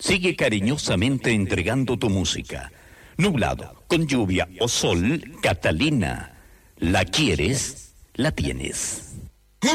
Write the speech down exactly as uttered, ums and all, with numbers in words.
Sigue cariñosamente entregando tu música. Nublado, con lluvia o sol, Catalina. La quieres, la tienes.